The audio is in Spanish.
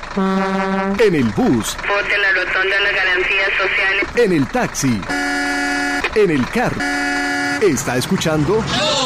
En el bus. Vote la rotonda de las garantías sociales. En el taxi. En el carro. ¿Está escuchando?